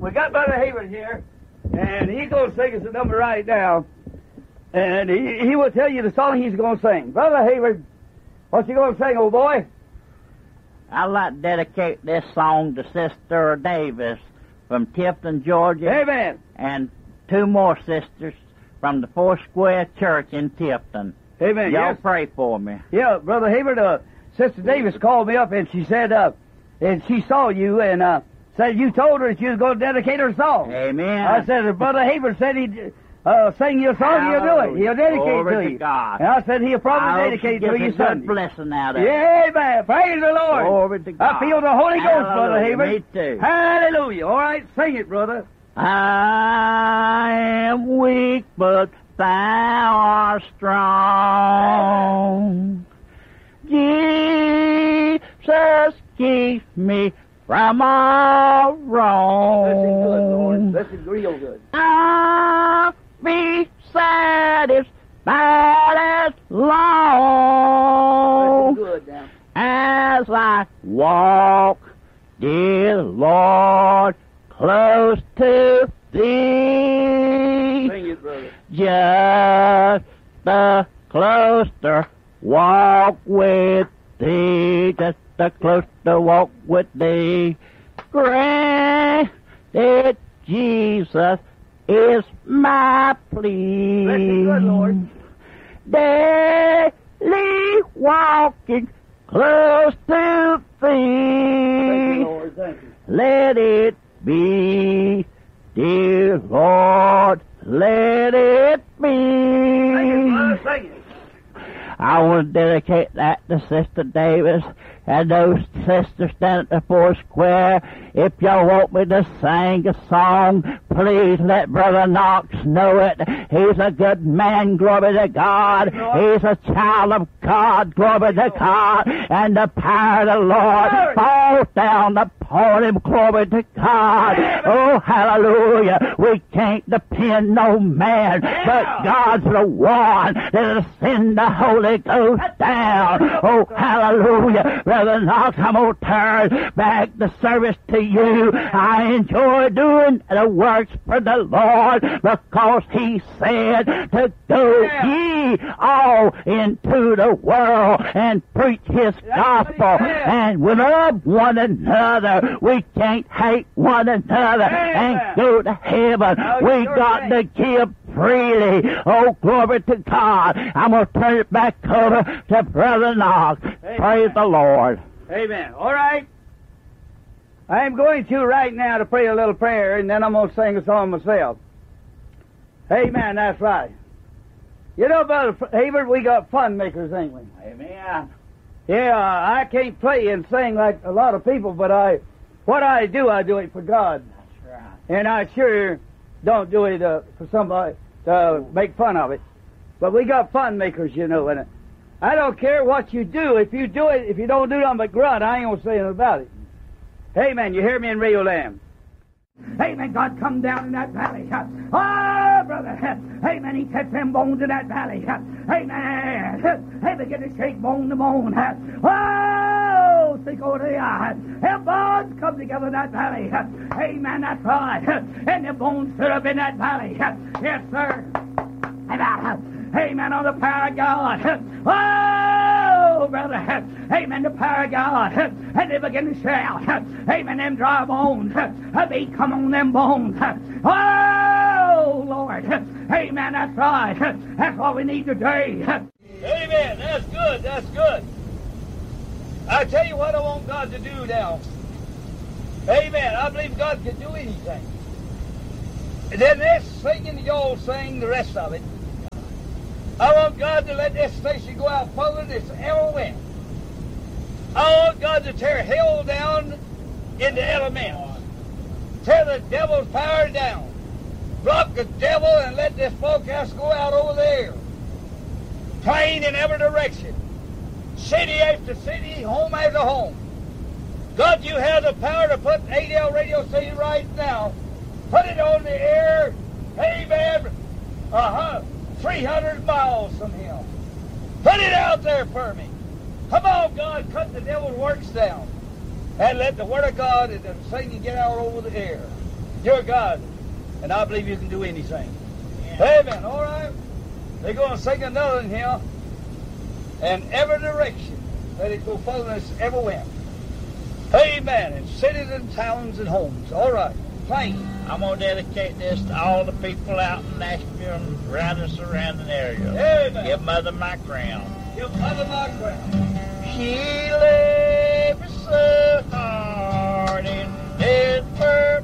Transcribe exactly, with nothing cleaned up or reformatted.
we got Brother Hayward here, and he's going to sing us a number right now. And he, he will tell you the song he's going to sing. Brother Hayward, what's he going to sing, old boy? I'd like to dedicate this song to Sister Davis from Tifton, Georgia. Amen. And two more sisters from the Four Square Church in Tifton. Amen. Y'all Yes. pray for me. Yeah, Brother Hayward, uh, Sister Davis called me up and she said, uh, and she saw you and uh, said you told her that you was going to dedicate her song. Amen. I said, if Brother Hayward said he'd uh, sing your song, he'll do it. He'll dedicate Glory it to to you. God. And I said he'll probably I hope dedicate she it to gets you a good Sunday. blessing out of it. Yeah, amen. Praise the Lord. Glory to God. I feel the Holy Ghost, Brother Hallelujah. Hayward. Me too. Hallelujah. All right, sing it, brother. I am weak, but thou art strong. Jesus, keep me from all Listen good, Lord. wrong. Listen real good. I'll be satisfied as long Listen good now. as I walk, dear Lord, close to Thee. Sing it, brother. Just the closer walk with Thee, just the closer walk with Thee. Granted, Jesus is my plea. Listen good, Lord. Daily walking close to Thank you, Thee. Lord. Thank you. Let it be, dear Lord, let it be. Sing it, brother. Sing it. I want to dedicate that to Sister Davis and those sisters down at the Four Square. If y'all want me to sing a song, please let Brother Knox know it. He's a good man, glory to God. He's a child of God, glory to God. And the power of the Lord falls down upon him, glory to God. Oh, hallelujah. We can't depend on man, but God's the one that'll send the Holy Ghost down. Oh, hallelujah. Brother Knox, I'm going to turn back the service to you. I enjoy doing the works for the Lord because He said to go ye all into the world and preach His gospel. And we love one another. We can't hate one another and go to heaven. We got to give freely. Oh, glory to God. I'm going to turn it back over to Brother Knox. Praise the Lord. Amen. All right. I am going to right now to pray a little prayer, and then I'm going to sing a song myself. Amen. That's right. You know, Brother Hayward, we got fun makers, ain't we? Amen. Yeah, I can't play and sing like a lot of people, but I, what I do, I do it for God. That's right. And I sure don't do it uh, for somebody to make fun of it. But we got fun makers, you know, and I don't care what you do. If you do it, if you don't do nothing but grunt, I ain't going to say anything about it. Amen. You hear me in real lamb. Amen. God come down in that valley. Oh, brother. Amen. He touched them bones in that valley. Amen. They begin to shake bone to bone. Oh, think over the eye. Them bones come together in that valley. Amen. That's right. And the bones stood up in that valley. Yes, sir. Amen. On the power of God. Oh, brother. Amen. The power of God. And they begin to shout. Amen. Them dry bones. They come on them bones. Oh, Lord. Amen. That's right. That's what we need today. Amen. That's good. That's good. I tell you what I want God to do now. Amen. I believe God can do anything. And then this singing, y'all sing the rest of it. I want God to let this station go out further than it's ever went. I want God to tear hell down in the elements. Tear the devil's power down. Block the devil and let this broadcast go out over there. Plain in every direction. City after city, home after home. God, you have the power to put A D L radio station right now. Put it on the air. Amen. Uh-huh. three hundred miles from him. Put it out there for me. Come on, God, cut the devil's works down. And let the Word of God and the singing get out over the air. You're God, and I believe you can do anything. Yeah. Amen. All right. They're going to sing another in here. And every direction that it go further than it's ever went. Amen. In cities and towns and homes. All right. Plain. I'm going to dedicate this to all the people out in Nashville and around the surrounding area. Amen. Give Mother my crown. Give Mother my crown. She lay me so hard in death.